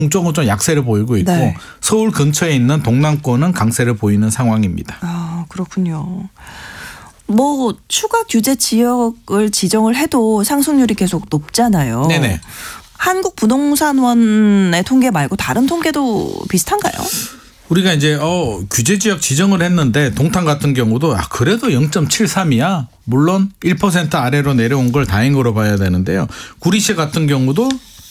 동쪽은 좀 약세를 보이고 있고 네. 서울 근처에 있는 동남권은 강세를 보이는 상황입니다. 아, 그렇군요. 뭐 추가 규제 지역을 지정을 해도 상승률이 계속 높잖아요. 네네. 한국부동산원의 통계 말고 다른 통계도 비슷한가요? 우리가 이제 규제 지역 지정을 했는데 동탄 같은 경우도 그래도 0.73이야. 물론 1% 아래로 내려온 걸 다행으로 봐야 되는데요. 구리시 같은 경우도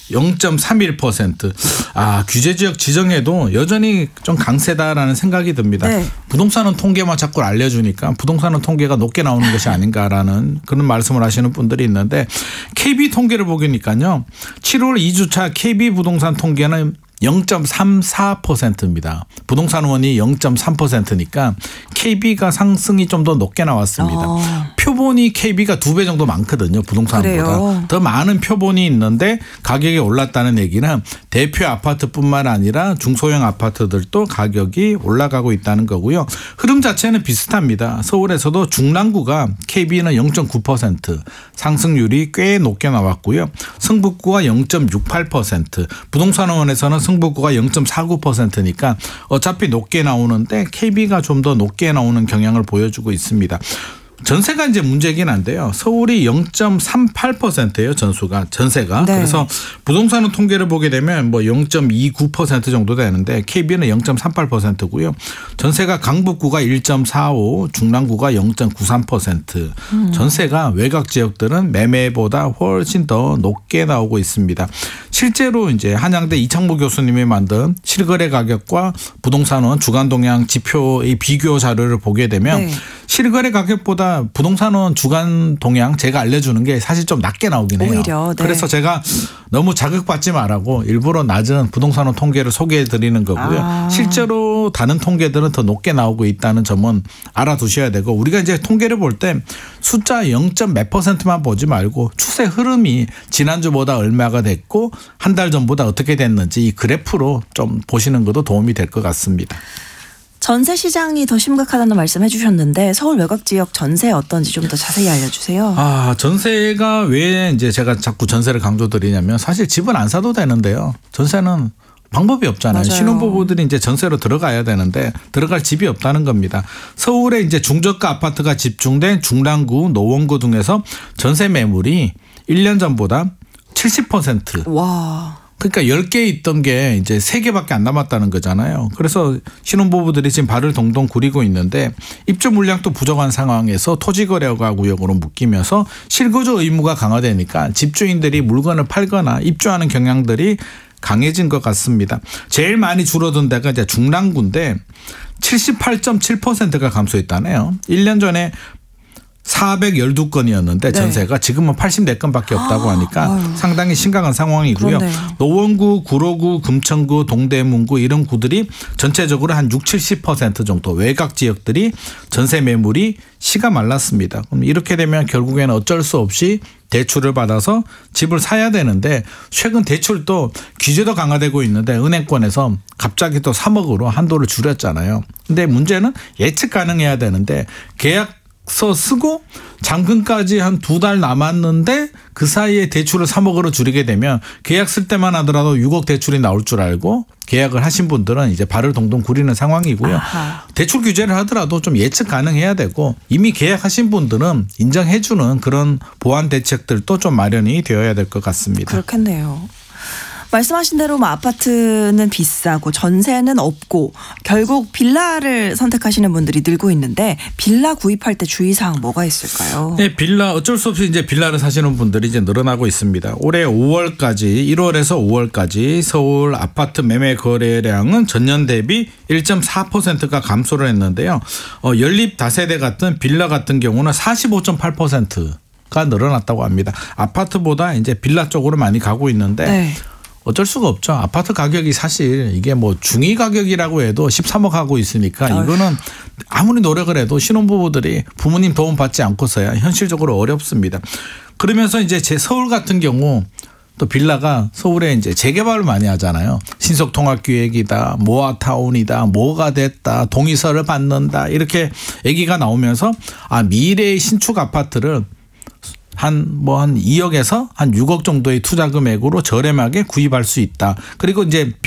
0.31%. 규제 지역 지정에도 여전히 좀 강세다라는 생각이 듭니다. 네. 부동산은 통계만 자꾸 알려주니까 부동산은 통계가 높게 나오는 것이 아닌가라는 그런 말씀을 하시는 분들이 있는데 KB 통계를 보니까요. 7월 2주차 KB 부동산 통계는 0.34%입니다. 부동산원이 0.3%니까 KB가 상승이 좀 더 높게 나왔습니다. 표본이 KB가 2배 정도 많거든요. 부동산보다. 그래요? 더 많은 표본이 있는데 가격이 올랐다는 얘기는 대표 아파트뿐만 아니라 중소형 아파트들도 가격이 올라가고 있다는 거고요. 흐름 자체는 비슷합니다. 서울에서도 중랑구가 KB는 0.9% 상승률이 꽤 높게 나왔고요. 성북구가 0.68%, 부동산원에서는 성북구가 0.49%니까 어차피 높게 나오는데 KB가 좀 더 높게 나오는 경향을 보여주고 있습니다. 전세가 이제 문제긴 한데요. 서울이 0.38%예요. 전세가. 네. 그래서 부동산은 통계를 보게 되면 뭐 0.29% 정도 되는데 KB는 0.38%고요. 전세가 강북구가 1.45, 중랑구가 0.93%. 전세가 외곽 지역들은 매매보다 훨씬 더 높게 나오고 있습니다. 실제로 이제 한양대 이창모 교수님이 만든 실거래 가격과 부동산원 주간 동향 지표의 비교 자료를 보게 되면 네. 실거래 가격보다 부동산원 주간 동향 제가 알려주는 게 사실 좀 낮게 나오긴 해요. 오히려, 네. 그래서 제가 너무 자극받지 말라고 일부러 낮은 부동산원 통계를 소개해 드리는 거고요. 실제로 다른 통계들은 더 높게 나오고 있다는 점은 알아두셔야 되고 우리가 이제 통계를 볼 때 숫자 0. 몇 %만 보지 말고 추세 흐름이 지난주보다 얼마가 됐고 한 달 전보다 어떻게 됐는지 이 그래프로 좀 보시는 것도 도움이 될 것 같습니다. 전세 시장이 더 심각하다는 말씀 해주셨는데 서울 외곽 지역 전세 어떤지 좀 더 자세히 알려주세요. 전세가 왜 이제 제가 자꾸 전세를 강조드리냐면 사실 집은 안 사도 되는데요. 전세는 방법이 없잖아요. 맞아요. 신혼부부들이 이제 전세로 들어가야 되는데 들어갈 집이 없다는 겁니다. 서울에 이제 중저가 아파트가 집중된 중랑구, 노원구 등에서 전세 매물이 1년 전보다 70%. 와. 그러니까 10개 있던 게 이제 3개밖에 안 남았다는 거잖아요. 그래서 신혼부부들이 지금 발을 동동 구리고 있는데 입주 물량도 부족한 상황에서 토지거래가 구역으로 묶이면서 실거주 의무가 강화되니까 집주인들이 물건을 팔거나 입주하는 경향들이 강해진 것 같습니다. 제일 많이 줄어든 데가 이제 중랑구인데 78.7%가 감소했다네요. 1년 전에 412건이었는데 전세가 지금은 84건밖에 없다고 하니까 상당히 심각한 상황이고요. 그러네요. 노원구, 구로구, 금천구, 동대문구 이런 구들이 전체적으로 한 60-70% 정도 외곽 지역들이 전세 매물이 시가 말랐습니다. 그럼 이렇게 되면 결국에는 어쩔 수 없이 대출을 받아서 집을 사야 되는데 최근 대출도 규제도 강화되고 있는데 은행권에서 갑자기 또 3억으로 한도를 줄였잖아요. 근데 문제는 예측 가능해야 되는데 계약서 쓰고 잔금까지 한 2달 남았는데 그 사이에 대출을 3억으로 줄이게 되면 계약 쓸 때만 하더라도 6억 대출이 나올 줄 알고 계약을 하신 분들은 이제 발을 동동 구리는 상황이고요. 아하. 대출 규제를 하더라도 좀 예측 가능해야 되고 이미 계약하신 분들은 인정해 주는 그런 보완 대책들도 좀 마련이 되어야 될 것 같습니다. 그렇겠네요. 말씀하신 대로 뭐 아파트는 비싸고 전세는 없고 결국 빌라를 선택하시는 분들이 늘고 있는데 빌라 구입할 때 주의사항 뭐가 있을까요? 네, 빌라 어쩔 수 없이 이제 빌라를 사시는 분들이 이제 늘어나고 있습니다. 올해 5월까지 1월에서 5월까지 서울 아파트 매매 거래량은 전년 대비 1.4%가 감소를 했는데요. 연립 다세대 같은 빌라 같은 경우는 45.8%가 늘어났다고 합니다. 아파트보다 이제 빌라 쪽으로 많이 가고 있는데 네. 어쩔 수가 없죠. 아파트 가격이 사실 이게 뭐 중위 가격이라고 해도 13억 하고 있으니까 이거는 아무리 노력을 해도 신혼부부들이 부모님 도움 받지 않고서야 현실적으로 어렵습니다. 그러면서 이제 제 서울 같은 경우 또 빌라가 서울에 이제 재개발을 많이 하잖아요. 신속통합기획이다, 모아타운이다, 뭐가 됐다, 동의서를 받는다 이렇게 얘기가 나오면서 미래의 신축 아파트를 한 2억에서 한 6억 정도의 투자 금액으로 저렴하게 구입할 수 있다. 그리고 이제